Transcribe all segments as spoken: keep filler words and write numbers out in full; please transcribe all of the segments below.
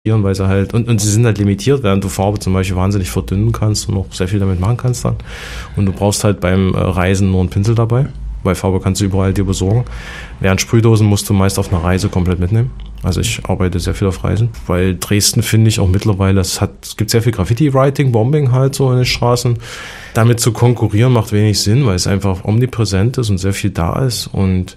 weil sie halt, und, und sie sind halt limitiert, während du Farbe zum Beispiel wahnsinnig verdünnen kannst und noch sehr viel damit machen kannst dann. Und du brauchst halt beim äh, Reisen nur einen Pinsel dabei, weil Farbe kannst du überall dir besorgen. Während Sprühdosen musst du meist auf einer Reise komplett mitnehmen. Also ich arbeite sehr viel auf Reisen, weil Dresden finde ich auch mittlerweile, es hat, es gibt sehr viel Graffiti-Writing, Bombing halt so in den Straßen. Damit zu konkurrieren macht wenig Sinn, weil es einfach omnipräsent ist und sehr viel da ist und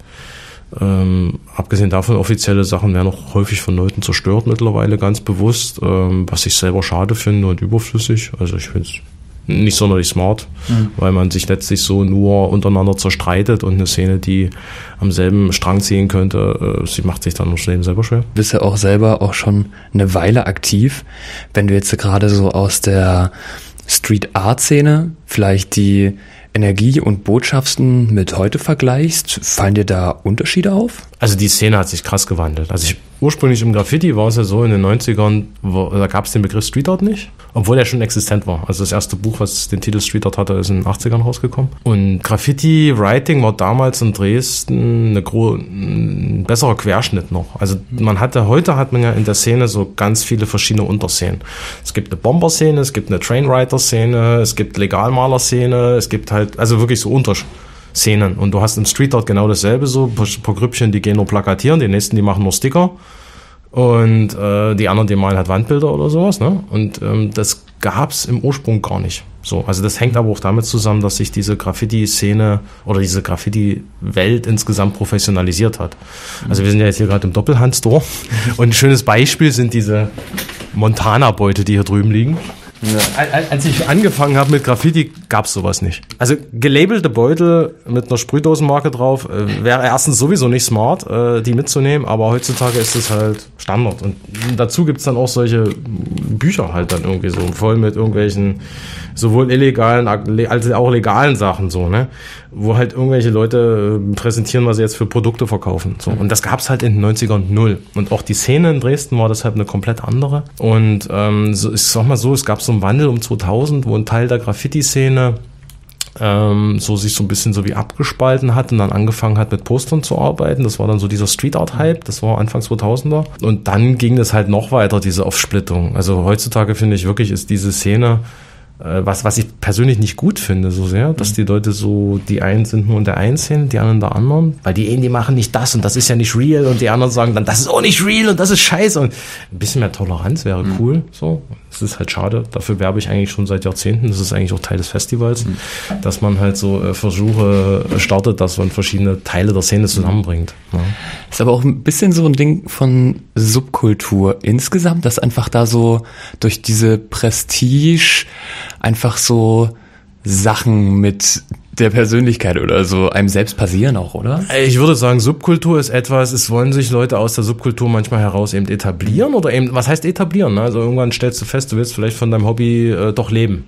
Ähm, abgesehen davon, offizielle Sachen werden auch häufig von Leuten zerstört mittlerweile, ganz bewusst, ähm, was ich selber schade finde und überflüssig. Also ich finde es nicht sonderlich smart, mhm. weil man sich letztlich so nur untereinander zerstreitet und eine Szene, die am selben Strang ziehen könnte, äh, sie macht sich dann das Leben selber schwer. Du bist ja auch selber auch schon eine Weile aktiv. Wenn du jetzt gerade so aus der Street-Art-Szene vielleicht die Energie und Botschaften mit heute vergleichst, fallen dir da Unterschiede auf? Also die Szene hat sich krass gewandelt. Also ich, ursprünglich im Graffiti war es ja so, in den neunzigern, wo, da gab es den Begriff Street Art nicht, obwohl er schon existent war. Also das erste Buch, was den Titel Street Art hatte, ist in den achtzigern rausgekommen. Und Graffiti-Writing war damals in Dresden eine gro- ein besserer Querschnitt noch. Also man hatte, heute hat man ja in der Szene so ganz viele verschiedene Unterszenen. Es gibt eine Bomber-Szene, es gibt eine Trainwriter-Szene, es gibt Legalmaler-Szene, es gibt halt, also wirklich so Unterszenen. Und du hast im Street Art genau dasselbe, so ein paar, paar Grüppchen, die gehen nur plakatieren, die nächsten, die machen nur Sticker. Und äh, die anderen, die malen halt Wandbilder oder sowas, ne? Und ähm, das gab's im Ursprung gar nicht. So, also das hängt aber auch damit zusammen, dass sich diese Graffiti-Szene oder diese Graffiti-Welt insgesamt professionalisiert hat. Also wir sind ja jetzt hier gerade im Doppelhand-Store und ein schönes Beispiel sind diese Montana-Beute, die hier drüben liegen. Ja. Als ich angefangen habe mit Graffiti, gab's sowas nicht. Also gelabelte Beutel mit einer Sprühdosenmarke drauf äh, wäre erstens sowieso nicht smart, äh, die mitzunehmen, aber heutzutage ist es halt Standard. Und dazu gibt's dann auch solche Bücher halt dann irgendwie so, voll mit irgendwelchen sowohl illegalen als auch legalen Sachen so, ne, wo halt irgendwelche Leute präsentieren, was sie jetzt für Produkte verkaufen. So. Und das gab's halt in den neunzigern null. Und auch die Szene in Dresden war deshalb eine komplett andere. Und ähm, so, ich sag mal so, es gab so einen Wandel um zweitausend, wo ein Teil der Graffiti-Szene ähm, so sich so ein bisschen so wie abgespalten hat und dann angefangen hat mit Postern zu arbeiten. Das war dann so dieser Street-Art-Hype, das war Anfang zweitausender. Und dann ging es halt noch weiter, diese Aufsplittung. Also heutzutage finde ich wirklich, ist diese Szene Was, was ich persönlich nicht gut finde, so sehr, dass die Leute so, die einen sind nur in der einen Szene, die anderen in der anderen, weil die einen, die machen nicht das und das ist ja nicht real und die anderen sagen dann, das ist auch nicht real und das ist scheiße und ein bisschen mehr Toleranz wäre mhm. cool, so. Es ist halt schade, dafür werbe ich eigentlich schon seit Jahrzehnten, das ist eigentlich auch Teil des Festivals, mhm. dass man halt so äh, Versuche startet, dass man verschiedene Teile der Szene zusammenbringt. Ja. Ist aber auch ein bisschen so ein Ding von Subkultur insgesamt, dass einfach da so durch diese Prestige einfach so Sachen mit der Persönlichkeit oder so einem selbst passieren auch, oder? Ich würde sagen, Subkultur ist etwas, es wollen sich Leute aus der Subkultur manchmal heraus eben etablieren oder eben, was heißt etablieren? Also irgendwann stellst du fest, du willst vielleicht von deinem Hobby äh, doch leben.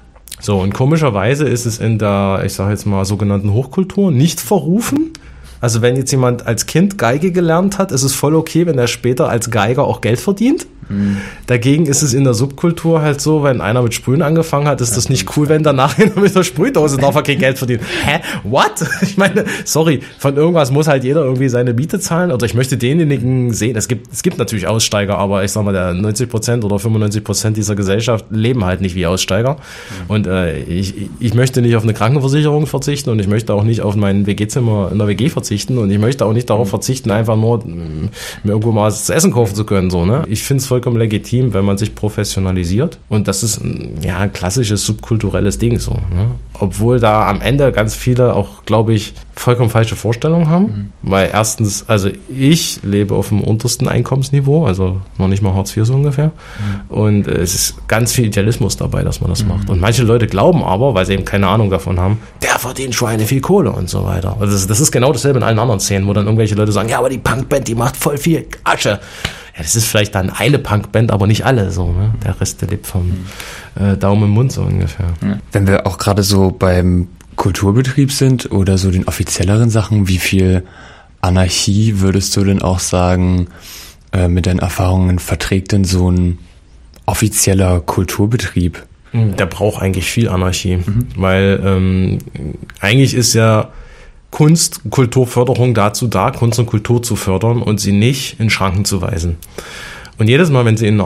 So, und komischerweise ist es in der, ich sage jetzt mal, sogenannten Hochkultur nicht verrufen. Also wenn jetzt jemand als Kind Geige gelernt hat, ist es voll okay, wenn er später als Geiger auch Geld verdient. Mhm. Dagegen ist es in der Subkultur halt so, wenn einer mit Sprühen angefangen hat, ist das nicht cool, wenn danach mit der Sprühdose darf er kein Geld verdienen. Hä? What? Ich meine, sorry, von irgendwas muss halt jeder irgendwie seine Miete zahlen. Oder ich möchte denjenigen sehen, es gibt, es gibt natürlich Aussteiger, aber ich sag mal, der neunzig Prozent oder fünfundneunzig Prozent dieser Gesellschaft leben halt nicht wie Aussteiger. Mhm. Und äh, ich, ich möchte nicht auf eine Krankenversicherung verzichten und ich möchte auch nicht auf mein W G-Zimmer in der W G verzichten und ich möchte auch nicht darauf verzichten, einfach nur mir irgendwo mal was zu essen kaufen zu können. So, ne? Ich finde es vollkommen legitim, wenn man sich professionalisiert. Und das ist ja ein klassisches subkulturelles Ding so. Ne? Obwohl da am Ende ganz viele auch, glaube ich, vollkommen falsche Vorstellungen haben. Mhm. Weil erstens, also ich lebe auf dem untersten Einkommensniveau, also noch nicht mal Hartz vier so ungefähr. Mhm. Und äh, es ist ganz viel Idealismus dabei, dass man das mhm. macht. Und manche Leute glauben aber, weil sie eben keine Ahnung davon haben, der verdient Schweine viel Kohle und so weiter. Also das, das ist genau dasselbe in allen anderen Szenen, wo dann irgendwelche Leute sagen, ja, aber die Punkband, die macht voll viel Asche. Ja, das ist vielleicht dann eine Punkband, aber nicht alle so. Ne? Der Rest, der lebt vom äh, Daumen im Mund so ungefähr. Wenn wir auch gerade so beim Kulturbetrieb sind oder so den offizielleren Sachen, wie viel Anarchie würdest du denn auch sagen, äh, mit deinen Erfahrungen verträgt denn so ein offizieller Kulturbetrieb? Der braucht eigentlich viel Anarchie, mhm. weil ähm, eigentlich ist ja Kunst, Kulturförderung dazu da, Kunst und Kultur zu fördern und sie nicht in Schranken zu weisen. Und jedes Mal, wenn sie in